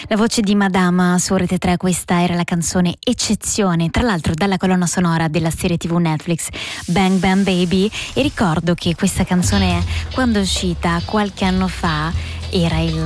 La voce di Madama su Rete 3, questa era la canzone Eccezione, tra l'altro dalla colonna sonora della serie TV Netflix Bang Bang Baby. E ricordo che questa canzone, quando è uscita qualche anno fa, era il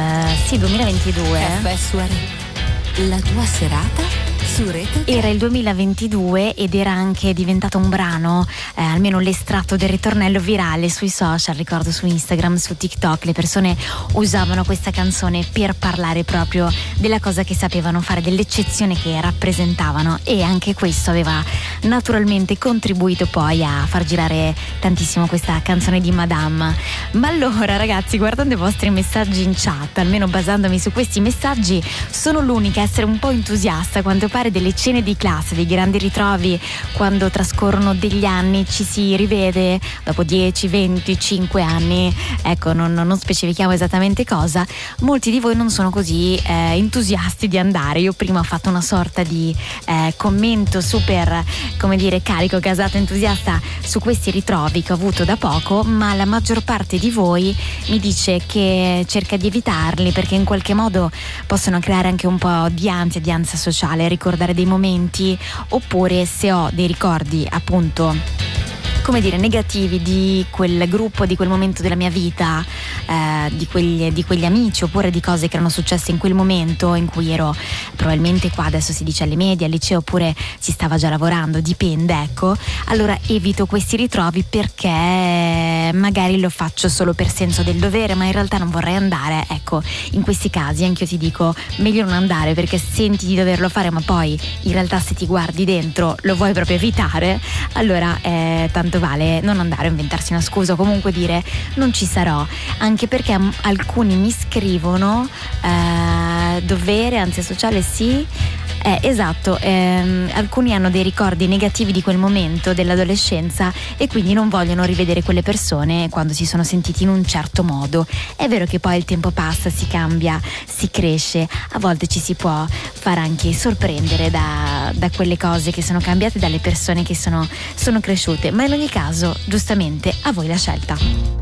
2022. Caffè Soirée, la tua serata su Rete 3. Era il 2022 ed era anche diventato un brano, almeno l'estratto del ritornello virale sui social. Ricordo su Instagram, su TikTok, le persone usavano questa canzone per parlare proprio della cosa che sapevano fare, dell'eccezione che rappresentavano, e anche questo aveva naturalmente contribuito poi a far girare tantissimo questa canzone di Madame. Ma allora ragazzi, guardando i vostri messaggi in chat, almeno basandomi su questi messaggi, sono l'unica a essere un po' entusiasta a quanto pare delle cene di classe, dei grandi ritrovi, quando trascorrono degli anni, ci si rivede dopo 10, 25 anni, ecco, non specifichiamo esattamente cosa. Molti di voi non sono così entusiasti di andare. Io prima ho fatto una sorta di commento super, come dire, carico, gasato, entusiasta su questi ritrovi che ho avuto da poco, ma la maggior parte di voi mi dice che cerca di evitarli perché in qualche modo possono creare anche un po' di ansia sociale, ricordare dei momenti, oppure se ho dei ricordi appunto, come dire, negativi di quel gruppo, di quel momento della mia vita, di quegli amici, oppure di cose che erano successe in quel momento in cui ero probabilmente qua, adesso si dice alle medie, al liceo, oppure si stava già lavorando, dipende, ecco. Allora evito questi ritrovi perché magari lo faccio solo per senso del dovere, ma in realtà non vorrei andare. Ecco, in questi casi anche io ti dico meglio non andare, perché senti di doverlo fare ma poi in realtà se ti guardi dentro lo vuoi proprio evitare, allora tanto vale non andare, inventarsi una scusa o comunque dire non ci sarò, anche perché alcuni mi scrivono dovere, ansia sociale, sì, esatto, alcuni hanno dei ricordi negativi di quel momento dell'adolescenza e quindi non vogliono rivedere quelle persone quando si sono sentiti in un certo modo. È vero che poi il tempo passa, si cambia, si cresce, a volte ci si può far anche sorprendere da quelle cose che sono cambiate, dalle persone che sono cresciute, ma in ogni caso giustamente a voi la scelta.